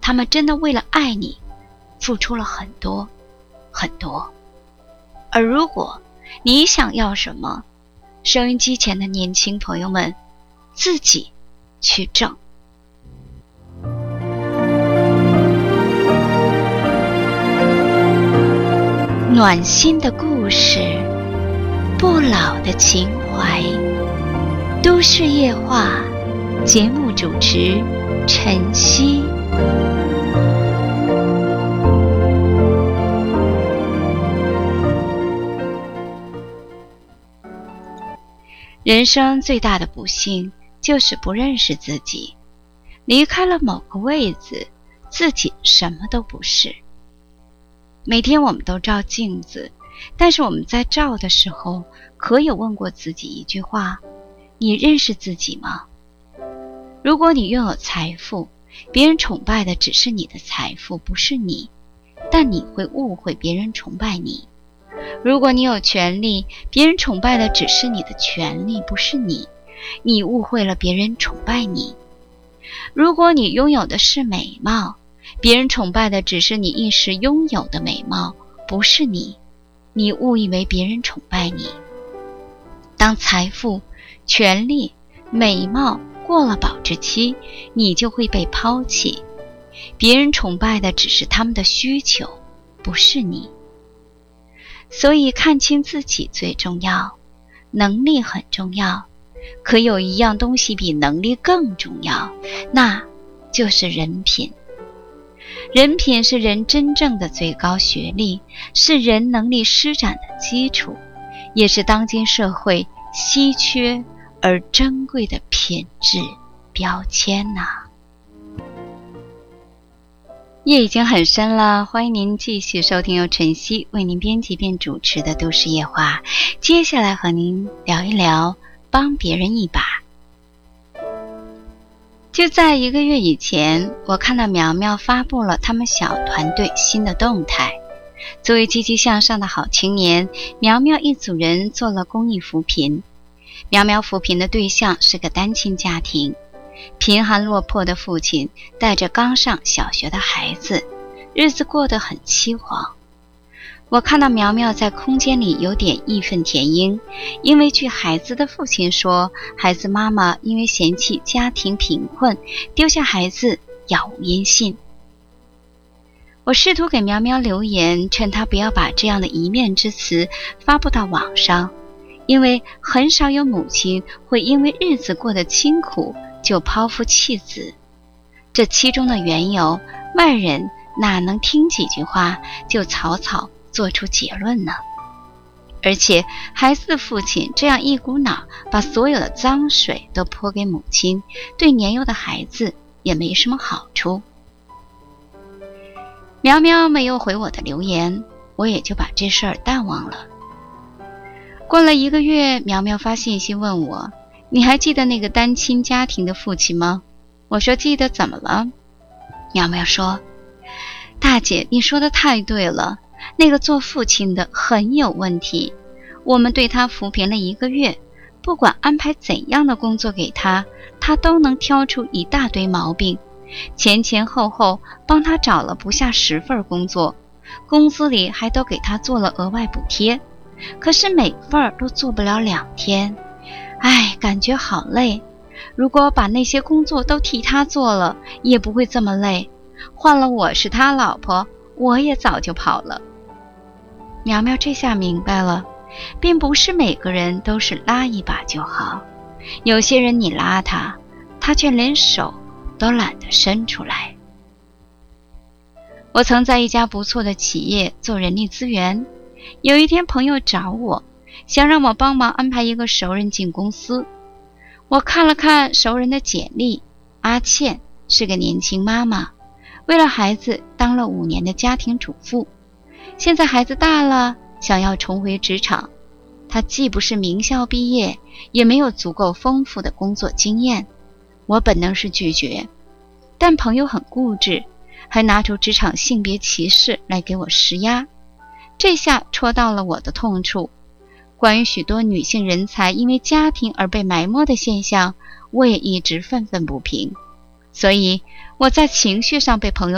他们真的为了爱你付出了很多很多。而如果你想要什么，收音机前的年轻朋友们，自己去挣。暖心的故事，不老的情怀，都市夜话，节目主持晨曦。人生最大的不幸就是不认识自己，离开了某个位子，自己什么都不是。每天我们都照镜子，但是我们在照的时候，可有问过自己一句话：你认识自己吗？如果你拥有财富，别人崇拜的只是你的财富，不是你，但你会误会别人崇拜你。如果你有权利，别人崇拜的只是你的权利，不是你，你误会了别人崇拜你。如果你拥有的是美貌，别人崇拜的只是你一时拥有的美貌，不是你，你误以为别人崇拜你。当财富、权力、美貌过了保质期，你就会被抛弃。别人崇拜的只是他们的需求，不是你。所以看清自己最重要，能力很重要，可有一样东西比能力更重要，那就是人品。人品是人真正的最高学历，是人能力施展的基础，也是当今社会稀缺而珍贵的品质标签呐。夜已经很深了，欢迎您继续收听由晨曦为您编辑并主持的都市夜话。接下来和您聊一聊帮别人一把。就在1个月以前，我看到苗苗发布了他们小团队新的动态。作为积极向上的好青年，苗苗一组人做了公益扶贫。苗苗扶贫的对象是个单亲家庭，贫寒落魄的父亲带着刚上小学的孩子，日子过得很凄惶。我看到苗苗在空间里有点义愤填膺，因为据孩子的父亲说，孩子妈妈因为嫌弃家庭贫困，丢下孩子杳无音信。我试图给苗苗留言，劝她不要把这样的一面之词发布到网上，因为很少有母亲会因为日子过得清苦就抛夫弃子，这其中的缘由，外人哪能听几句话就草草做出结论呢？而且孩子的父亲这样一股脑把所有的脏水都泼给母亲，对年幼的孩子也没什么好处。苗苗没有回我的留言，我也就把这事儿淡忘了。过了1个月，苗苗发信息问我，你还记得那个单亲家庭的父亲吗？我说记得，怎么了？苗苗说，大姐，你说的太对了，那个做父亲的很有问题，我们对他扶贫了1个月，不管安排怎样的工作给他，他都能挑出一大堆毛病，前前后后帮他找了不下10份工作，工资里还都给他做了额外补贴，可是每份都做不了2天，感觉好累。如果把那些工作都替他做了，也不会这么累。换了我是他老婆，我也早就跑了。苗苗这下明白了，并不是每个人都是拉一把就好，有些人你拉他，他却连手都懒得伸出来。我曾在一家不错的企业做人力资源，有一天朋友找我，想让我帮忙安排一个熟人进公司。我看了看熟人的简历，阿倩是个年轻妈妈，为了孩子当了5年的家庭主妇，现在孩子大了，想要重回职场。她既不是名校毕业，也没有足够丰富的工作经验。我本能是拒绝，但朋友很固执，还拿出职场性别歧视来给我施压，这下戳到了我的痛处。关于许多女性人才因为家庭而被埋没的现象，我也一直愤愤不平。所以我在情绪上被朋友